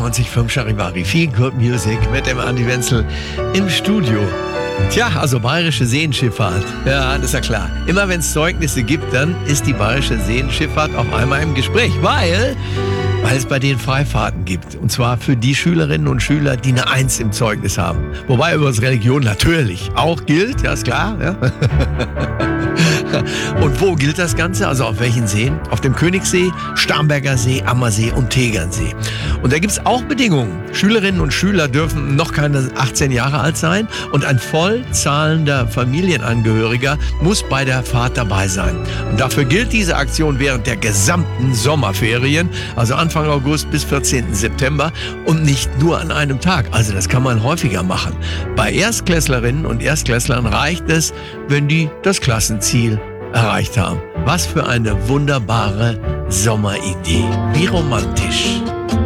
93,5 Charivari. Viel Good Music mit dem Andi Wenzel im Studio. Tja, also bayerische Seenschifffahrt. Ja, das ist ja klar. Immer wenn es Zeugnisse gibt, dann ist die bayerische Seenschifffahrt auf einmal im Gespräch, weil es bei denen Freifahrten gibt. Und zwar für die Schülerinnen und Schüler, die eine 1 im Zeugnis haben. Wobei übrigens Religion natürlich auch gilt, ja, ist klar. Ja. Und wo gilt das Ganze? Also auf welchen Seen? Auf dem Königssee, Starnberger See, Ammersee und Tegernsee. Und da gibt es auch Bedingungen. Schülerinnen und Schüler dürfen noch keine 18 Jahre alt sein und ein vollzahlender Familienangehöriger muss bei der Fahrt dabei sein. Und dafür gilt diese Aktion während der gesamten Sommerferien, also Anfang August bis 14. September und nicht nur an einem Tag. Also das kann man häufiger machen. Bei Erstklässlerinnen und Erstklässlern reicht es, wenn die das Klassenziel erreicht haben. Was für eine wunderbare Sommeridee. Wie romantisch.